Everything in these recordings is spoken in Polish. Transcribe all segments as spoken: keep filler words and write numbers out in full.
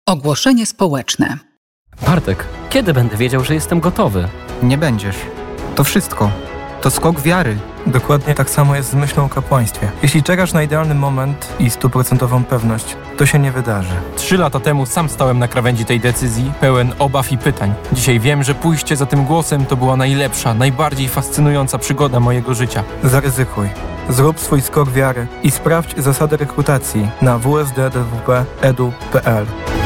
Ogłoszenie społeczne. Bartek, kiedy będę wiedział, że jestem gotowy? Nie będziesz. To wszystko. To skok wiary. Dokładnie tak samo jest z myślą o kapłaństwie. Jeśli czekasz na idealny moment i stuprocentową pewność, to się nie wydarzy. Trzy lata temu sam stałem na krawędzi tej decyzji, pełen obaw i pytań. Dzisiaj wiem, że pójście za tym głosem to była najlepsza, najbardziej fascynująca przygoda mojego życia. Zaryzykuj. Zrób swój skok wiary i sprawdź zasady rekrutacji na w s d d w p kropka e d u kropka p l.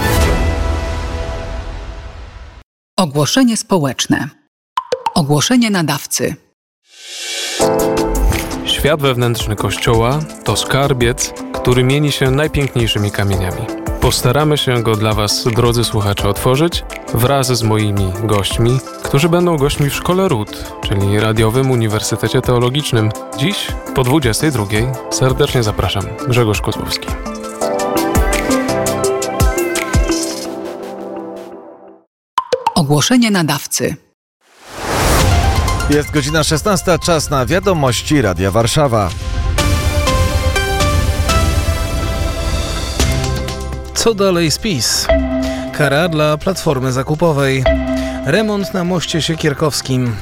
Ogłoszenie społeczne. Ogłoszenie nadawcy. Świat wewnętrzny Kościoła to skarbiec, który mieni się najpiękniejszymi kamieniami. Postaramy się go dla Was, drodzy słuchacze, otworzyć wraz z moimi gośćmi, którzy będą gośćmi w Szkole Ród, czyli Radiowym Uniwersytecie Teologicznym. Dziś po dwudziestej drugiej serdecznie zapraszam. Grzegorz Kozłowski. Ogłoszenie nadawcy. Jest godzina szesnasta, czas na wiadomości Radia Warszawa. Co dalej z PiS? Kara dla Platformy Zakupowej. Remont na moście Siekierkowskim.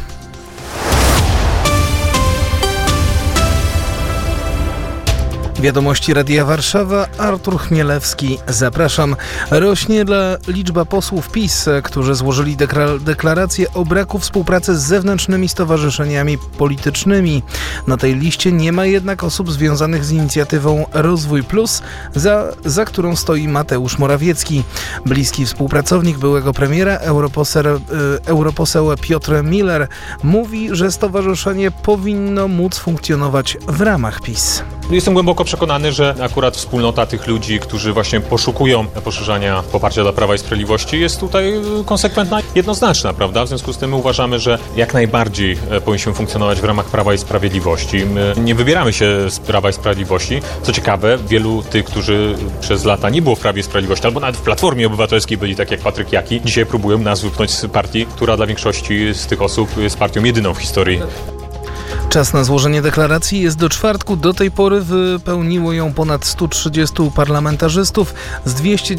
Wiadomości Radia Warszawa, Artur Chmielewski. Zapraszam. Rośnie dla liczba posłów PiS, którzy złożyli dekla- deklarację o braku współpracy z zewnętrznymi stowarzyszeniami politycznymi. Na tej liście nie ma jednak osób związanych z inicjatywą Rozwój Plus, za, za którą stoi Mateusz Morawiecki. Bliski współpracownik byłego premiera, europoseł, e, europoseł Piotr Miller, mówi, że stowarzyszenie powinno móc funkcjonować w ramach PiS. Jestem głęboko przekonany, że akurat wspólnota tych ludzi, którzy właśnie poszukują poszerzania poparcia dla Prawa i Sprawiedliwości, jest tutaj konsekwentna, jednoznaczna, prawda? W związku z tym uważamy, że jak najbardziej powinniśmy funkcjonować w ramach Prawa i Sprawiedliwości. My nie wybieramy się z Prawa i Sprawiedliwości. Co ciekawe, wielu tych, którzy przez lata nie było w Prawie i Sprawiedliwości, albo nawet w Platformie Obywatelskiej byli, tak jak Patryk Jaki, dzisiaj próbują nas wypchnąć z partii, która dla większości z tych osób jest partią jedyną w historii. Czas na złożenie deklaracji jest do czwartku. Do tej pory wypełniło ją ponad stu trzydziestu parlamentarzystów z dwieście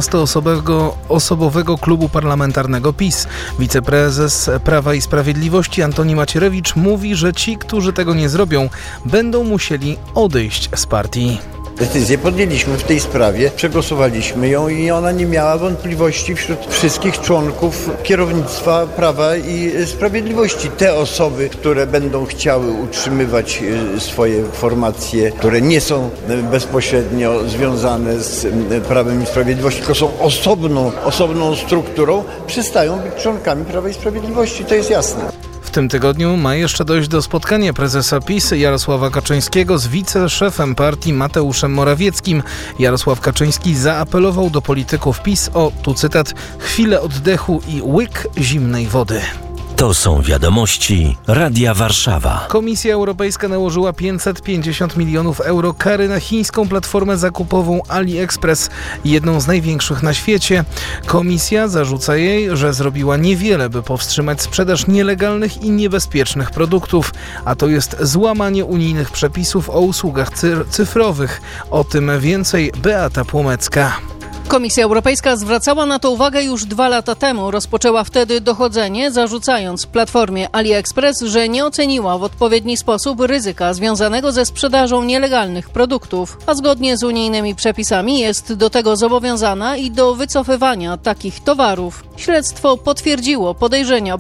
dziewiętnastoosobowego klubu parlamentarnego PiS. Wiceprezes Prawa i Sprawiedliwości Antoni Macierewicz mówi, że ci, którzy tego nie zrobią, będą musieli odejść z partii. Decyzję podjęliśmy w tej sprawie, przegłosowaliśmy ją i ona nie miała wątpliwości wśród wszystkich członków kierownictwa Prawa i Sprawiedliwości. Te osoby, które będą chciały utrzymywać swoje formacje, które nie są bezpośrednio związane z Prawem i Sprawiedliwością, tylko są osobną, osobną strukturą, przestają być członkami Prawa i Sprawiedliwości. To jest jasne. W tym tygodniu ma jeszcze dojść do spotkania prezesa PiS Jarosława Kaczyńskiego z wiceszefem partii Mateuszem Morawieckim. Jarosław Kaczyński zaapelował do polityków PiS o, tu cytat, chwilę oddechu i łyk zimnej wody. To są wiadomości Radia Warszawa. Komisja Europejska nałożyła pięćset pięćdziesiąt milionów euro kary na chińską platformę zakupową AliExpress, jedną z największych na świecie. Komisja zarzuca jej, że zrobiła niewiele, by powstrzymać sprzedaż nielegalnych i niebezpiecznych produktów, a to jest złamanie unijnych przepisów o usługach cyfrowych. O tym więcej Beata Płomecka. Komisja Europejska zwracała na to uwagę już dwa lata temu. Rozpoczęła wtedy dochodzenie, zarzucając platformie AliExpress, że nie oceniła w odpowiedni sposób ryzyka związanego ze sprzedażą nielegalnych produktów, a zgodnie z unijnymi przepisami jest do tego zobowiązana i do wycofywania takich towarów. Śledztwo potwierdziło podejrzenia